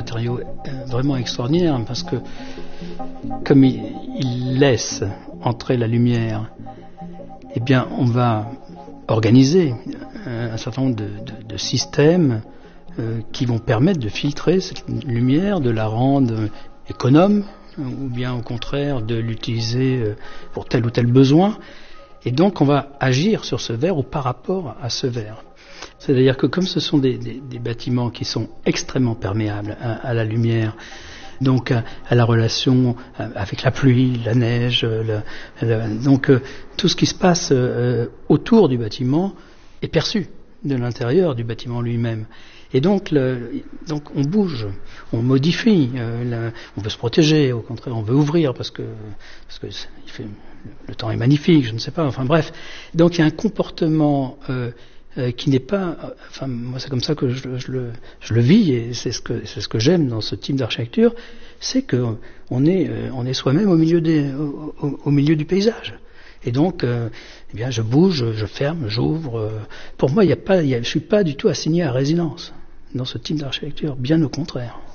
matériau vraiment extraordinaire parce que comme il laisse entrer la lumière, eh bien on va organiser un certain nombre de systèmes qui vont permettre de filtrer cette lumière, de la rendre économe ou bien au contraire de l'utiliser pour tel ou tel besoin. Et donc on va agir sur ce verre ou par rapport à ce verre. C'est-à-dire que comme ce sont des bâtiments qui sont extrêmement perméables à la lumière, donc à la relation avec la pluie, la neige, donc tout ce qui se passe autour du bâtiment est perçu de l'intérieur du bâtiment lui-même. Et donc on bouge, on modifie, on veut se protéger, au contraire on veut ouvrir parce que le temps est magnifique, je ne sais pas, enfin bref. Donc il y a un comportement qui n'est pas, enfin moi c'est comme ça que je le vis et c'est ce que j'aime dans ce type d'architecture, c'est que on est soi-même au milieu du paysage. Et donc, eh bien, je bouge, je ferme, j'ouvre. Pour moi, je suis pas du tout assigné à résidence dans ce type d'architecture, bien au contraire.